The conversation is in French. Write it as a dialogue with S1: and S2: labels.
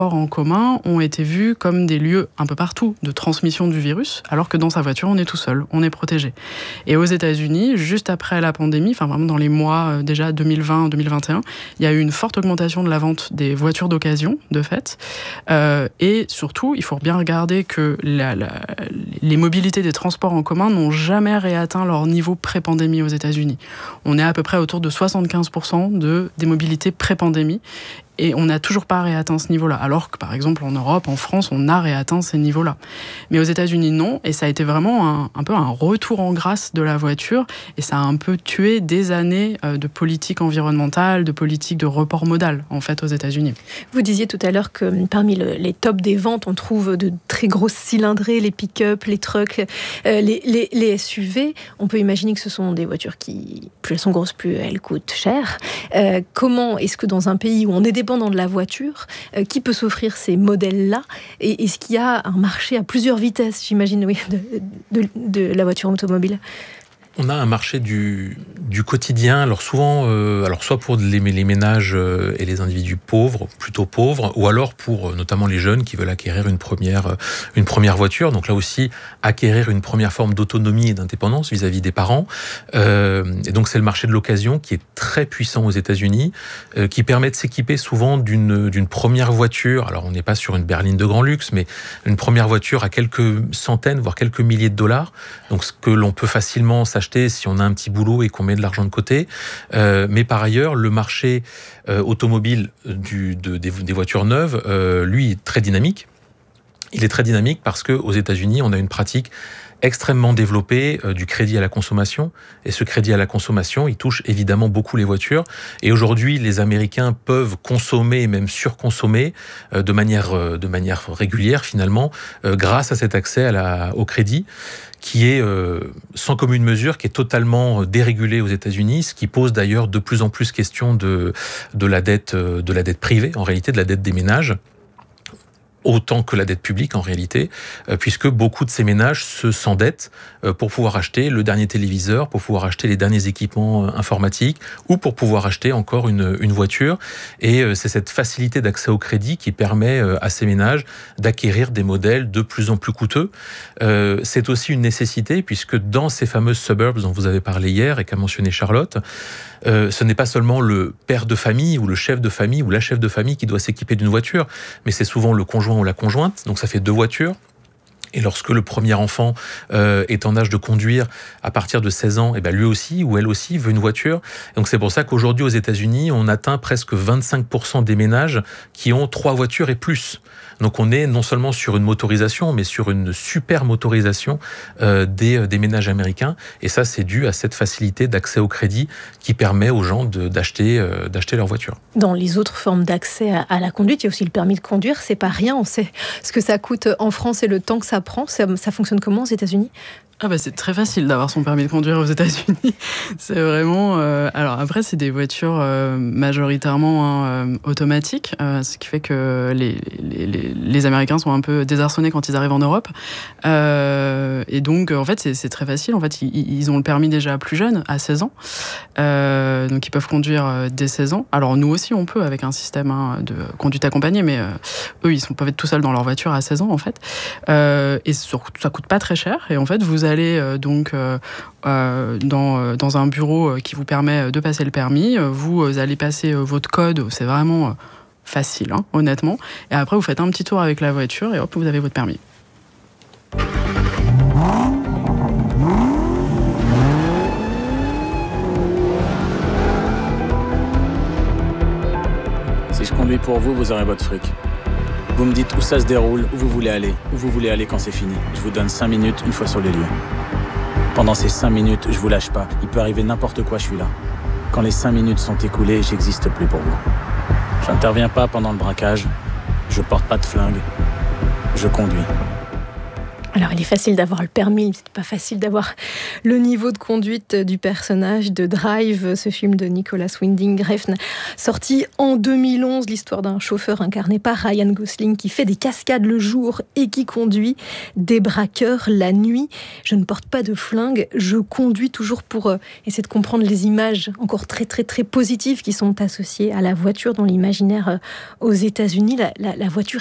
S1: en commun ont été vus comme des lieux un peu partout de transmission du virus, alors que dans sa voiture, on est tout seul, on est protégé. Et aux États-Unis, juste après la pandémie, enfin vraiment dans les mois déjà 2020-2021, il y a eu une forte augmentation de la vente des voitures d'occasion, de fait. Et surtout, il faut bien regarder que les mobilités des transports en commun n'ont jamais réatteint leur niveau pré-pandémie aux États-Unis. On est à peu près autour de 75% des mobilités pré-pandémie. Et on n'a toujours pas réatteint ce niveau-là. Alors que, par exemple, en Europe, en France, on a réatteint ces niveaux-là. Mais aux États-Unis, non. Et ça a été vraiment un peu un retour en grâce de la voiture. Et ça a un peu tué des années de politique environnementale, de politique de report modal, en fait, aux États-Unis.
S2: Vous disiez tout à l'heure que parmi les tops des ventes, on trouve de très grosses cylindrées, les pick-up, les trucks, les SUV. On peut imaginer que ce sont des voitures qui, plus elles sont grosses, plus elles coûtent cher. Comment est-ce que dans un pays où on est dépendant de la voiture, qui peut s'offrir ces modèles-là? Et est-ce qu'il y a un marché à plusieurs vitesses, j'imagine, oui, de la voiture automobile?
S3: On a un marché du quotidien, alors souvent, soit pour les ménages et les individus pauvres, plutôt pauvres, ou alors pour notamment les jeunes qui veulent acquérir une première voiture. Donc là aussi, acquérir une première forme d'autonomie et d'indépendance vis-à-vis des parents. Et donc c'est le marché de l'occasion qui est très puissant aux États-Unis, qui permet de s'équiper souvent d'une première voiture. Alors on n'est pas sur une berline de grand luxe, mais une première voiture à quelques centaines, voire quelques milliers de dollars. Donc ce que l'on peut facilement s'acheter si on a un petit boulot et qu'on met de l'argent de côté. Mais par ailleurs, le marché automobile des voitures neuves, lui, est très dynamique. Il est très dynamique parce qu'aux États-Unis, on a une pratique extrêmement développée du crédit à la consommation. Et ce crédit à la consommation, il touche évidemment beaucoup les voitures. Et aujourd'hui, les Américains peuvent consommer et même surconsommer de manière régulière, finalement, grâce à cet accès au crédit, qui est sans commune mesure, qui est totalement dérégulé aux États-Unis, ce qui pose d'ailleurs de plus en plus question de la dette privée, en réalité de la dette des ménages, autant que la dette publique en réalité, puisque beaucoup de ces ménages s'endettent pour pouvoir acheter le dernier téléviseur, pour pouvoir acheter les derniers équipements informatiques, ou pour pouvoir acheter encore une voiture. Et c'est cette facilité d'accès au crédit qui permet à ces ménages d'acquérir des modèles de plus en plus coûteux. C'est aussi une nécessité, puisque dans ces fameuses suburbs dont vous avez parlé hier et qu'a mentionné Charlotte, ce n'est pas seulement le père de famille ou le chef de famille ou la chef de famille qui doit s'équiper d'une voiture, mais c'est souvent le conjoint ou la conjointe, donc ça fait 2 voitures. Et lorsque le premier enfant est en âge de conduire à partir de 16 ans, et lui aussi ou elle aussi veut une voiture. Donc c'est pour ça qu'aujourd'hui aux États-Unis, on atteint presque 25% des ménages qui ont 3 voitures et plus. Donc on est non seulement sur une motorisation, mais sur une super motorisation des ménages américains. Et ça, c'est dû à cette facilité d'accès au crédit qui permet aux gens d'acheter leur voiture.
S2: Dans les autres formes d'accès à la conduite, il y a aussi le permis de conduire. C'est pas rien. On sait ce que ça coûte en France et le temps que ça prend. Ça fonctionne comment aux États-Unis ?
S1: C'est très facile d'avoir son permis de conduire aux États-Unis. C'est vraiment... alors après, c'est des voitures majoritairement automatiques, ce qui fait que les Américains sont un peu désarçonnés quand ils arrivent en Europe. Et donc, en fait, c'est très facile. En fait, ils ont le permis déjà plus jeune, à 16 ans. Donc, ils peuvent conduire dès 16 ans. Alors, nous aussi, on peut, avec un système de conduite accompagnée, mais eux, ils peuvent être tout seuls dans leur voiture à 16 ans, en fait. Et ça coûte pas très cher. Et en fait, vous allez donc dans un bureau qui vous permet de passer le permis. Vous allez passer votre code. C'est vraiment facile, honnêtement. Et après, vous faites un petit tour avec la voiture et hop, vous avez votre permis.
S4: Si je conduis pour vous, vous aurez votre fric. Vous me dites où ça se déroule, où vous voulez aller quand c'est fini. Je vous donne 5 minutes une fois sur les lieux. Pendant ces 5 minutes, je vous lâche pas. Il peut arriver n'importe quoi, je suis là. Quand les 5 minutes sont écoulées, j'existe plus pour vous. J'interviens pas pendant le braquage. Je porte pas de flingue. Je conduis.
S2: Alors, il est facile d'avoir le permis, c'est pas facile d'avoir le niveau de conduite du personnage de Drive, ce film de Nicolas Winding Refn, sorti en 2011, l'histoire d'un chauffeur incarné par Ryan Gosling qui fait des cascades le jour et qui conduit des braqueurs la nuit. Je ne porte pas de flingue, je conduis toujours pour essayer de comprendre les images encore très très très positives qui sont associées à la voiture dans l'imaginaire aux États-Unis. La voiture